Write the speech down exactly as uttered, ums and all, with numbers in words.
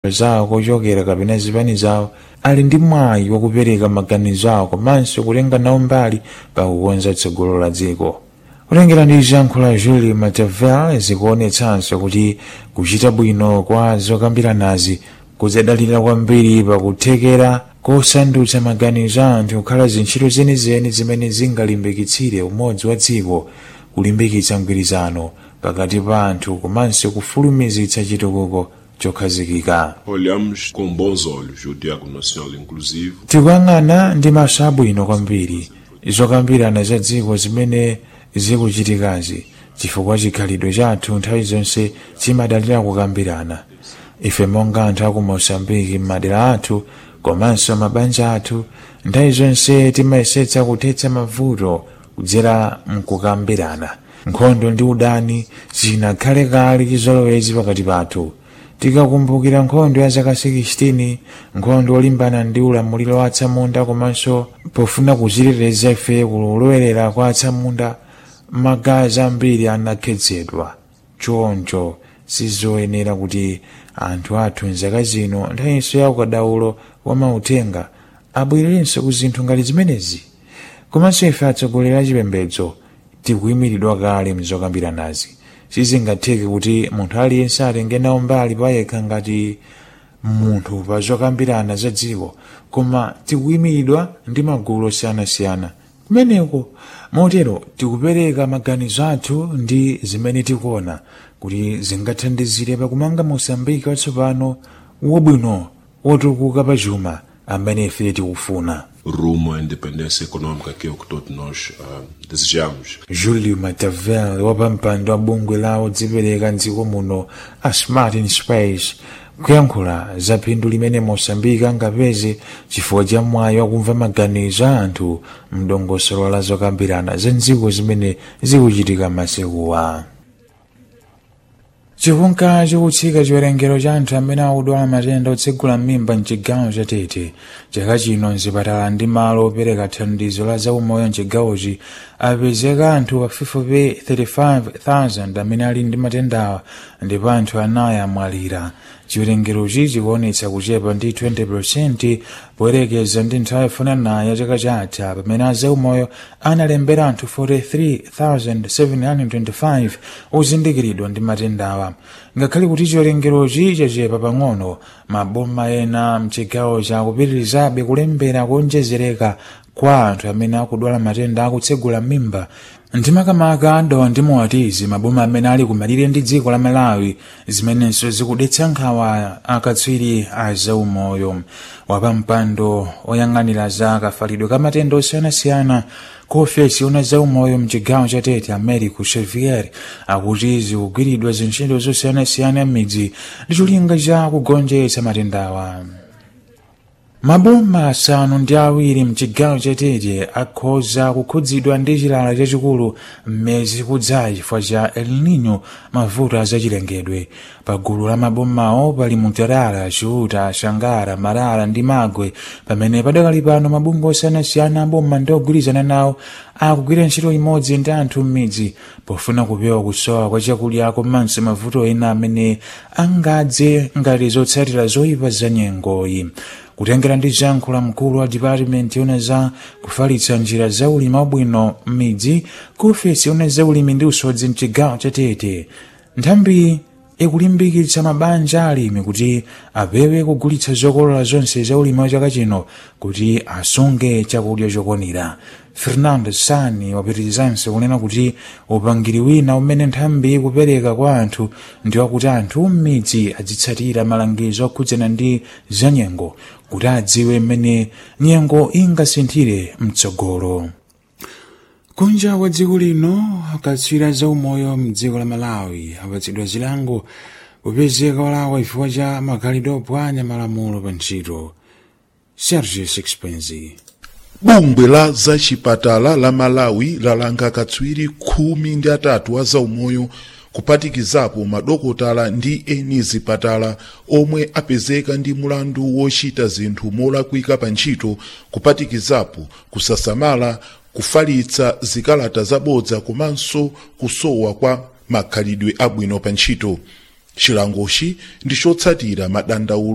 zawo kochokera kapena zipani zawo ali ndi mwayi wakupereka maganizo awo komanso kutenga nawo mbali pakukonza tsogolo la dziko. Kutengera ndi ziyankhulo za Jules Matavel zikuonetsanso kuti kuchita bwino kwa zokambiranazi kudzadalira kwambiri pakuthekera kosandutsa maganizo a anthu kukhala zintchito zenizeni zimene zingalimbikitsire umodzi wa dziko, kulimbikitsa mgwirizano pakati pa anthu komanso kufulumizitsa chitukuko chokhazikika. Olhamos com bons olhos o Diálogo Nacional Inclusivo. Tikuyang'ana ndi maso abwino kwambiri zokambirana za dziko zimene zikuchitikazi chifukwa chikhalidwe chathu nthawi zonse chimadalira kukambirana. Ife monga anthu aku Mosambiki m'madera athu komanso mabanja athu nthawi zonse timayesetsa kuthetsa mavuto kudzera mkukambirana. Nkhondo ndi udani zinakhale kale chizolowezi pakati pathu. Tikakumbukira nkhondo ya zaka sixteen, nkhondo yolimbana ndi ulamuliro wa atsamunda komanso pofuna kuziteteza ife kulowerera kwa atsamunda, magazi ambiri anakhetsedwa. Choncho sizoyenera kuti anthu athu nzaka zino nthawinso ya ukadaulo wa mauthenga abwererenso ku zinthu ngati zimenezi. Komanso ife atsogoleri a chipembedzo tikuyimiridwa kale mzokambiranazi. Sizingatheke kuti munthu aliyense atenge nawo mbali payekha ngati munthu pa zokambirana za dziko, koma tikuyimiridwa ndi magulu osiyanasiyana kumeneko. Motero tikupereka maganizo athu ndi zimene tikuona kuti zingathandizire pakumanga Mosambiki watsopano wabwino wotukuka pa chuma amene ife tikufuna. Rumo à independência econômica que é o que todos nós uh, desejamos. Jules Matavel wapampando wa bungwe lawo dzipereka mdziko muno a Smart in Space kuyankhula za phindu limene Mosambiki angapeze chifukwa cha mwayi wakumva maganizo a anthu mdongosolo la zokambirana za nziko zimene zikuchitika masekuwa. Chikunka chikutsika chiwerengero cha anthu amene akudwala matenda otsegula mimba mchigawo cha Tete. Chaka chino mzipatala ndi malo opereka thandizo la zaumoyo mchigawochi apezeka anthu pafupifupi thirty-five thousand amene ali ndi matendawa ndipo anthu anayi amwalira. Chiwerengerochi chikuonetsa kuchepa ndi twenty percent poyerekeza ndi nthawi yofanana ya chaka chatha pamene azaumoyo analembera anthu forty-three thousand seven hundred twenty-five ozindikiridwa ndi matendawa. Ngakhale kuti chiwerengerochi chachepa pang'ono, maboma ena mchigawo chakupitirizabe kulembera kuonjezereka kwa anthu amene akudwala matenda akutsegula mimba. Ndimakamaka adawa ndi Moatizi, maboma amene ali kumalire ndi dziko la Malawi, zimenenso zikudetsa nkhawa akatswiri a zaumoyo. Wapampando oyang'anira za kafalidwe ka matenda osiyanasiyana ku ofesi ya zaumoyo mchigawo cha Tete, Americo Xavier, akuti zikugwiridwa zintchito zosiyanasiyana m'midzi ndi cholinga cha kugonjetsa matendawa. Maboma asanu ndi awiri mchigawo cha Tete akhoza kukhudzidwa ndi chilala chachikulu mmezi kudzayi chifukwa cha El Nino, mavuto azachilengedwe. Pagulu la mabomawo pali Mutarara, Chiuta, Shangara, Marara ndi Magwe, pamene padakali pano mabungwe osiyanasiyana aboma ndi ogwirizana nawo akugwira ntchito imodzi ndi anthu m'midzi pofuna kupewa kusowa kwa chakudya komanso mavuto ena amene angadze ngati zotsatira zoyipa za nyengoyi. Kutengera ndi ziyankhulo mkulu wa department yona za kufalitsa njira za ulimi wabwino m'midzi ku ofesi yona za ulimi ndi usodzi mchigawo cha Tete, nthambi ikulimbikitsa mabanja alimi kuti apewe kugulitsa zokolola zonse za ulimi wa chaka chino kuti asunge chakudya chokwanira. Fernando Sani wapitirizanso kunena kuti upangiri wina umene nthambi ikupereka kwa anthu ndi wakuti anthu m'midzi azitsatira malangizo okhudzana ndi za nyengo kuti adziwe mmene nyengo ingasinthire mtsogolo. Kunja kwa dziko lino, akatswiri zaumoyo mdziko la Malawi apatsidwa zilango kupezeka olawa chifukwa cha makhalidwe ophwanya malamulo pa ntchito. Sergio Sixpenzi. Bungwe la za chipatala la Malawi lalanga akatswiri khumi ndi atatu wa zaumoyo kupatikizapo madokotala ndi eni zipatala omwe apezeka ndi mulandu wochita zinthu molakwika pa ntchito, kupatikizapo kusasamala, kufalitsa zikalata zabodza komanso kusowa kwa makhalidwe abwino pa ntchito. Chilangochi ndi chotsatira madandaulo